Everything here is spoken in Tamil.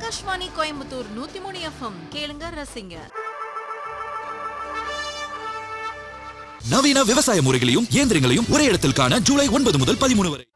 ஆகாஷ்வாணி கோயம்புத்தூர் 103 FM கேளுங்க ரசிங்க. நவீன விவசாய முறைகளையும் இயந்திரங்களையும் ஒரே இடத்தில் காண ஜூலை 9 முதல் 13 வரை